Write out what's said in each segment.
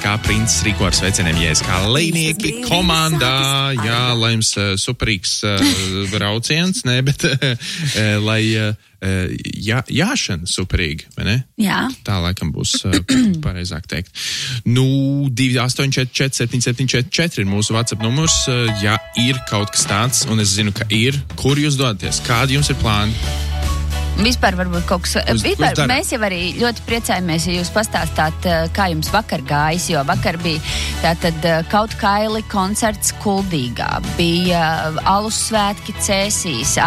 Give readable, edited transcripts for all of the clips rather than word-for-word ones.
JSK princis rīko ar sveicieniem JSK lejnieki komandā. Jā, lai jums superīgs brauciens, ne, bet lai jāšana superīga, vai ne? Jā. Tā laikam būs pareizāk teikt. 2844774 ir mūsu WhatsApp numurs, ja ir kaut kas tāds, un es zinu, ka ir, kur jūs dodaties, kādi jums ir plāni? Vispār varbūt kaut kas... Mēs jau arī ļoti priecājamies, ja jūs pastāstāt, kā jums vakar gājis, jo vakar bija tātad kaut kaili koncerts Kuldīgā, bija alus svētki Cēsīs,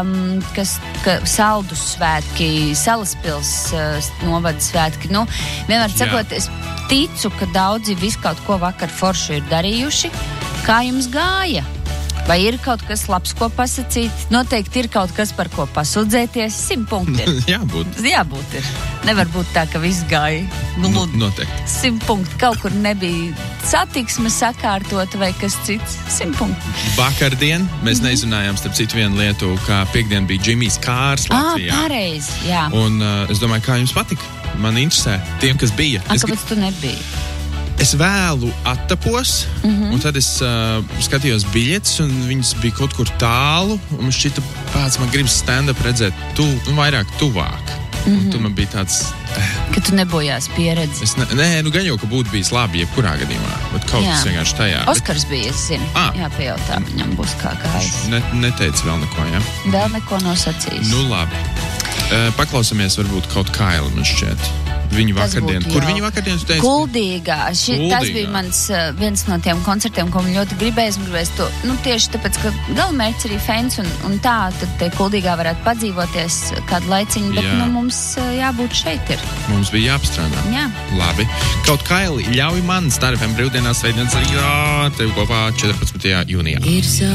saldus svētki, Salaspils novada svētki. Nu, vienmēr sakot, es ticu, ka daudzi visu kaut ko vakar foršu ir darījuši. Kā jums gāja? Vai ir kaut kas labs, ko pasacīt? Noteikti ir kaut kas, par ko pasūdzēties. 100 punkti ir. Jābūt ir. Nevar būt tā, ka viss gāja. Noteikti. 100 punkti. Kaut kur nebija satiksme sakārtota vai kas cits. 100 punkti. Vakardien mēs neizrunājām starp citu vienu lietu, kā piekdien bija Džimijs Kārs Latvijā. Pareizi, jā. Un es domāju, kā jums patika? Man interesē tiem, kas bija. Kāpēc tu nebija? Es vēlu attapos, un tad es skatījos biļetes, un viņas bija kaut kur tālu, un šķita pats, man gribas stand-up redzēt vairāk tuvāk. Un tur man bija tāds... Ka tu nebojās pieredzi. Gan jau, ka būtu bijis labi, jebkurā gadījumā, bet kaut kas vienkārši tajā. Oskars bija, es zinu. Jāpajautā, viņam būs kā gājis. Neteica vēl neko, jā? Vēl neko nosacījis. Nu, labi. Paklausamies varbūt kaut Kaili, man šķiet. Viņa vakardien. Kur viņa vakardien tu teici? Kuldīgā. Tas bija mans viens no tiem koncertiem, ko man ļoti gribēs to. Nu, tieši tāpēc, ka galamērķis arī fans un tā, tad te Kuldīgā varētu padzīvoties kādu laiciņu, bet mums jābūt šeit ir. Mums bija jāapstrādā. Jā. Labi. Kaut Kaili, ļauj man Star FM brīvdienās sveidienas arī tev kopā 14. jūnijā.